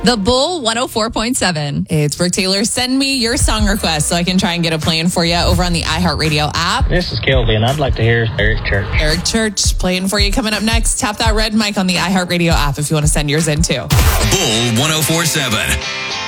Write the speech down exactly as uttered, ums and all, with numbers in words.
The Bull one oh four point seven. It's Brooke Taylor. Send me your song request so I can try and get a playing for you over on the iHeartRadio app. This is Kelby, and I'd like to hear Eric Church. Eric Church playing for you coming up next. Tap that red mic on the iHeartRadio app if you want to send yours in too. Bull one oh four point seven.